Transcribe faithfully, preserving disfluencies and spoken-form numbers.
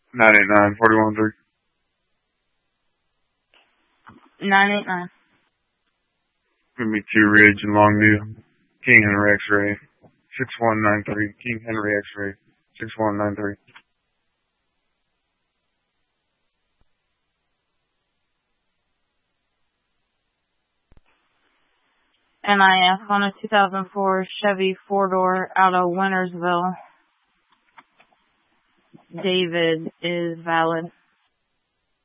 nine eight nine, four one three. nine eight nine. Give me two Ridge and Longview. King Henry X-Ray. six one nine three. King Henry X-Ray. six one nine three. N I F on a two thousand four Chevy four-door out of Wintersville. David is valid.